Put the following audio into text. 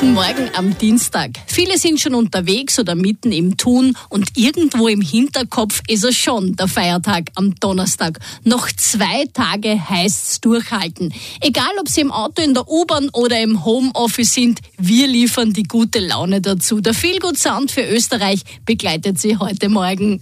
Guten Morgen am Dienstag. Viele sind schon unterwegs oder mitten im Tun und irgendwo im Hinterkopf ist es schon, der Feiertag am Donnerstag. Noch 2 Tage heißt's durchhalten. Egal, ob Sie im Auto, in der U-Bahn oder im Homeoffice sind, wir liefern die gute Laune dazu. Der Feel Good Sound für Österreich begleitet Sie heute Morgen.